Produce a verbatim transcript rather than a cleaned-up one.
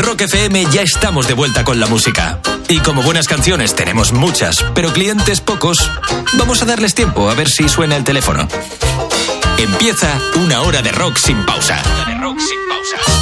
Rock F M ya estamos de vuelta con la música. Y como buenas canciones tenemos muchas, pero clientes pocos, vamos a darles tiempo a ver si suena el teléfono. Empieza una hora de rock sin pausa. De rock sin pausa.